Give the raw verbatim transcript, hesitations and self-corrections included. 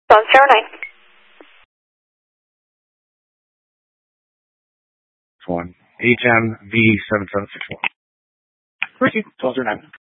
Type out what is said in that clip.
One zero nine. One. H M V seven seven six one. Proceed. twelve zero nine.